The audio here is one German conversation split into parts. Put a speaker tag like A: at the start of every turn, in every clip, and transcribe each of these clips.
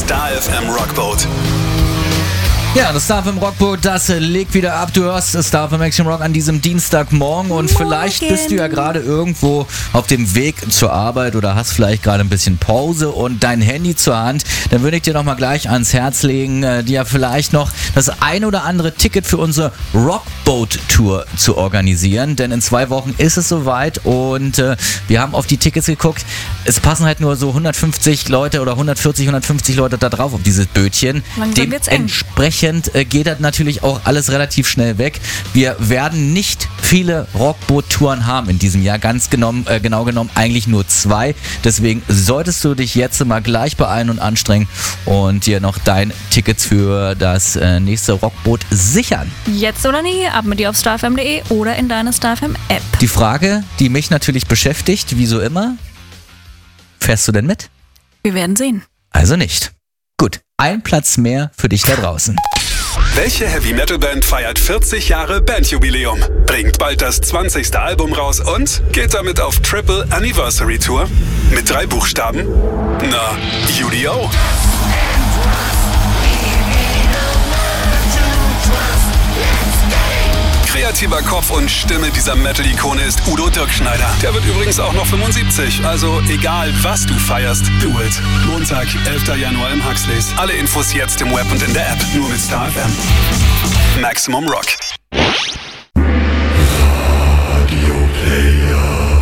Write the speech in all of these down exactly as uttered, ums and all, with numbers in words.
A: Star F M Rockboat.
B: Ja, das Star F M Rockboat, das legt wieder ab. Du hörst Star F M Action Rock an diesem Dienstagmorgen und
C: Morgen.
B: Vielleicht bist du ja gerade irgendwo auf dem Weg zur Arbeit oder hast vielleicht gerade ein bisschen Pause und dein Handy zur Hand. Dann würde ich dir noch mal gleich ans Herz legen, äh, dir vielleicht noch das ein oder andere Ticket für unsere Rockboat-Tour zu organisieren. Denn in zwei Wochen ist es soweit und äh, wir haben auf die Tickets geguckt. Es passen halt nur so hundertfünfzig Leute oder hundertvierzig, hundertfünfzig Leute da drauf auf dieses Bötchen.
C: Langsam wird's eng.
B: Dementsprechend geht das natürlich auch alles relativ schnell weg. Wir werden nicht viele Rockboot-Touren haben in diesem Jahr, ganz genommen, äh, genau genommen eigentlich nur zwei. Deswegen solltest du dich jetzt mal gleich beeilen und anstrengen und dir noch dein Tickets für das äh, nächste Rockboot sichern.
C: Jetzt oder nie, ab mit dir auf Star F M punkt de oder in deine Star F M App.
B: Die Frage, die mich natürlich beschäftigt, wie so immer, fährst du denn mit?
C: Wir werden sehen.
B: Also nicht. Gut, ein Platz mehr für dich da draußen.
A: Welche Heavy-Metal-Band feiert vierzig Jahre Bandjubiläum, bringt bald das zwanzigste Album raus und geht damit auf Triple Anniversary Tour? Mit drei Buchstaben? Na, U D O. Kreativer Kopf und Stimme dieser Metal-Ikone ist Udo Dirkschneider. Der wird übrigens auch noch fünfundsiebzig, also egal was du feierst, do it. Montag, elfter Januar im Huxleys. Alle Infos jetzt im Web und in der App, nur mit Star F M. Maximum Rock.
D: Radio Player.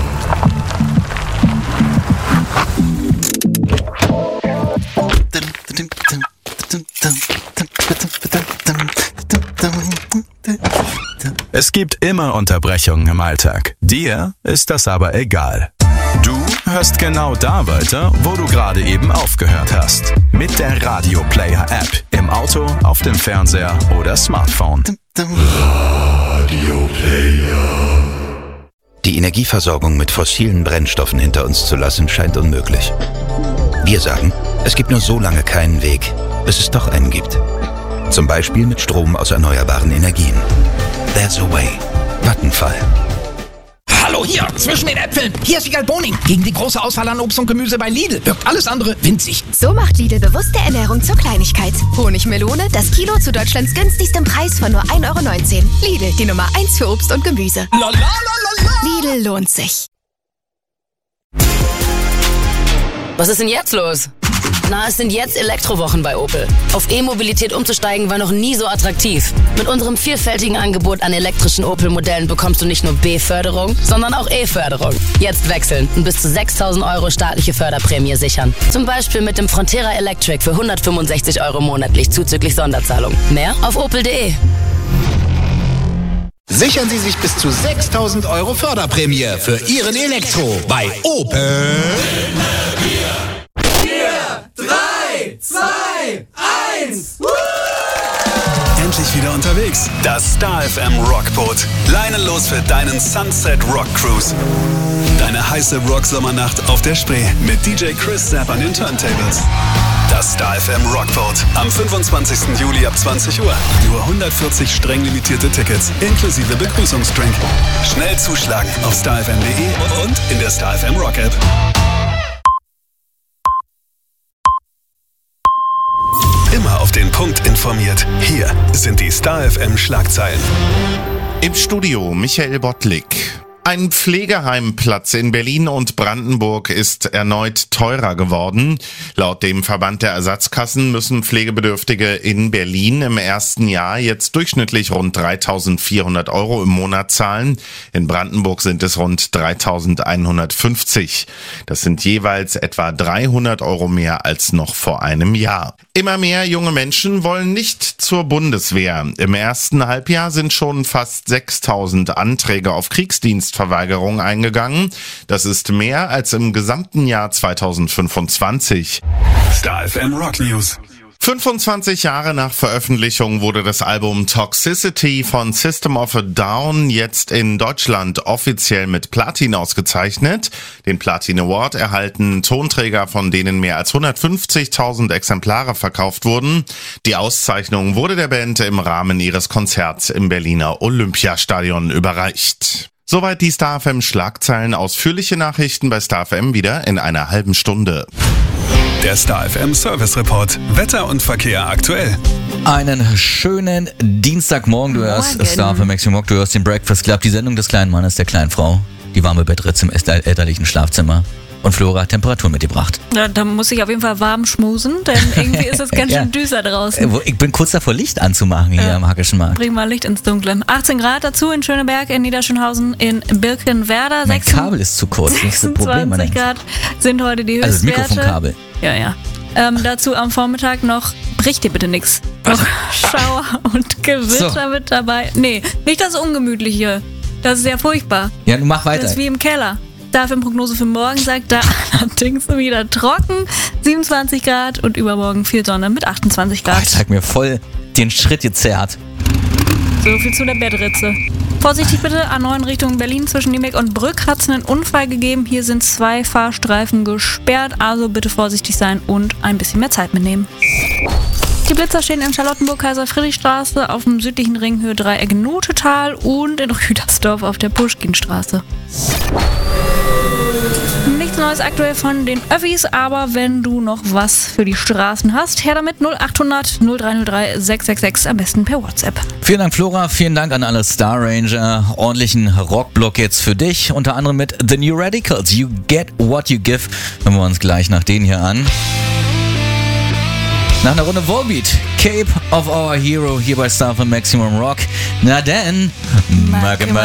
E: Es gibt immer Unterbrechungen im Alltag. Dir ist das aber egal. Du hörst genau da weiter, wo du gerade eben aufgehört hast. Mit der Radio Player App. Im Auto, auf dem Fernseher oder Smartphone.
D: Radio Player.
F: Die Energieversorgung mit fossilen Brennstoffen hinter uns zu lassen, scheint unmöglich. Wir sagen, es gibt nur so lange keinen Weg, bis es doch einen gibt. Zum Beispiel mit Strom aus erneuerbaren Energien. There's a way. Vattenfall.
G: Hallo hier, zwischen den Äpfeln. Hier ist Vigal Boning. Gegen die große Auswahl an Obst und Gemüse bei Lidl wirkt alles andere winzig.
H: So macht Lidl bewusste Ernährung zur Kleinigkeit. Honigmelone, das Kilo zu Deutschlands günstigstem Preis von nur ein Euro neunzehn. Lidl, die Nummer eins für Obst und Gemüse.
G: La, la, la, la, la.
H: Lidl lohnt sich.
I: Was ist denn jetzt los? Na, es sind jetzt Elektrowochen bei Opel. Auf E-Mobilität umzusteigen war noch nie so attraktiv. Mit unserem vielfältigen Angebot an elektrischen Opel-Modellen bekommst du nicht nur B-Förderung, sondern auch E-Förderung. Jetzt wechseln und bis zu sechstausend Euro staatliche Förderprämie sichern. Zum Beispiel mit dem Frontera Electric für hundertfünfundsechzig Euro monatlich zuzüglich Sonderzahlung. Mehr auf opel punkt de.
G: Sichern Sie sich bis zu sechstausend Euro Förderprämie für Ihren Elektro bei Opel.
J: drei, zwei, eins.
A: Endlich wieder unterwegs. Das Star F M Rockboat. Leinenlos für deinen Sunset Rock Cruise. Deine heiße Rock-Sommernacht auf der Spree mit D J Chris Zapp an den Turntables. Das Star F M Rockboat. Am fünfundzwanzigsten Juli ab zwanzig Uhr. Nur hundertvierzig streng limitierte Tickets, inklusive Begrüßungsdrink. Schnell zuschlagen auf star f m punkt de und in der Star F M Rock App. Immer auf den Punkt informiert. Hier sind die Star F M Schlagzeilen.
K: Im Studio Michael Bottlik. Ein Pflegeheimplatz in Berlin und Brandenburg ist erneut teurer geworden. Laut dem Verband der Ersatzkassen müssen Pflegebedürftige in Berlin im ersten Jahr jetzt durchschnittlich rund dreitausendvierhundert Euro im Monat zahlen. In Brandenburg sind es rund dreitausendeinhundertfünfzig. Das sind jeweils etwa dreihundert Euro mehr als noch vor einem Jahr. Immer mehr junge Menschen wollen nicht zur Bundeswehr. Im ersten Halbjahr sind schon fast sechstausend Anträge auf Kriegsdienstverweigerung eingegangen. Das ist mehr als im gesamten Jahr zweitausendfünfundzwanzig.
A: Star F M Rock News.
K: fünfundzwanzig Jahre nach Veröffentlichung wurde das Album Toxicity von System of a Down jetzt in Deutschland offiziell mit Platin ausgezeichnet. Den Platin Award erhalten Tonträger, von denen mehr als hundertfünfzigtausend Exemplare verkauft wurden. Die Auszeichnung wurde der Band im Rahmen ihres Konzerts im Berliner Olympiastadion überreicht. Soweit die Star F M Schlagzeilen. Ausführliche Nachrichten bei Star F M wieder in einer halben Stunde.
A: Der Star F M Service Report. Wetter und Verkehr aktuell.
B: Einen schönen Dienstagmorgen. Du hörst
C: Morgen.
B: Star F M Maximum Rock, du hörst den Breakfast Club, die Sendung des kleinen Mannes, der kleinen Frau. Die warme Bettritze im elterlichen Schlafzimmer. Und Flora hat Temperatur mitgebracht.
C: Ja, da muss ich auf jeden Fall warm schmusen, denn irgendwie ist es ganz
B: Ja.
C: schön düster draußen.
B: Ich bin kurz davor, Licht anzumachen hier
C: Ja.
B: am Hackischen Markt.
C: Bring mal Licht ins Dunkle. achtzehn Grad dazu in Schöneberg, in Niederschönhausen, in Birkenwerder.
B: Mein Kabel ist zu kurz, das ist das Problem.
C: sechsundzwanzig Grad sind heute die
B: Also das
C: Höchstwerte.
B: Mikrofonkabel.
C: Ja, ja. Ähm, dazu am Vormittag noch, bricht dir bitte nix. Noch Schauer und Gewitter
B: So.
C: mit dabei. Nee, nicht das Ungemütliche. Das ist ja furchtbar.
B: Ja, du mach weiter.
C: Das ist wie im Keller. Dafür Prognose für morgen sagt da allerdings wieder trocken, siebenundzwanzig Grad und übermorgen viel Sonne mit achtundzwanzig
B: Boah,
C: Grad.
B: ich zeig mir voll den Schritt gezerrt.
C: So viel zu der Bettritze. Vorsichtig bitte, A neun Richtung Berlin zwischen Niemek und Brück hat es einen Unfall gegeben. Hier sind zwei Fahrstreifen gesperrt, also bitte vorsichtig sein und ein bisschen mehr Zeit mitnehmen. Die Blitzer stehen in Charlottenburg, Kaiser-Friedrich-Straße, auf dem südlichen Ring Höhe Dreieck Notetal und in Rüdersdorf auf der Puschkinstraße. Nichts Neues aktuell von den Öffis, aber wenn du noch was für die Straßen hast, her damit null achthundert null drei null drei sechs sechs sechs, am besten per WhatsApp.
B: Vielen Dank, Flora. Vielen Dank an alle Star Ranger. Ordentlichen Rockblock jetzt für dich. Unter anderem mit The New Radicals. You get what you give. Hören wir uns gleich nach denen hier an. Nach einer Runde Volbeat. Cape of Our Hero hier bei Star F M Maximum Rock. Na denn, Magma